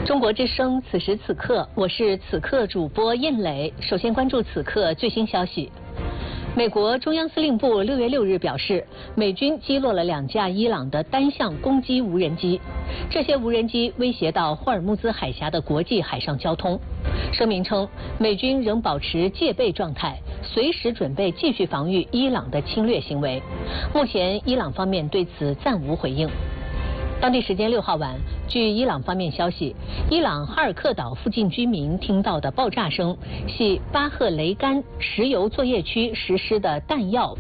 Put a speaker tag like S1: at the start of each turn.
S1: 中国之声，此时此刻，我是此刻主播燕磊。首先关注此刻最新消息。美国中央司令部6月6日表示，美军击落了2架伊朗的单向攻击无人机，这些无人机威胁到霍尔木兹海峡的国际海上交通。声明称，美军仍保持戒备状态，随时准备继续防御伊朗的侵略行为。目前，伊朗方面对此暂无回应。当地时间6号晚，据伊朗方面消息，伊朗哈尔克岛附近居民听到的爆炸声系巴赫雷干石油作业区实施的弹药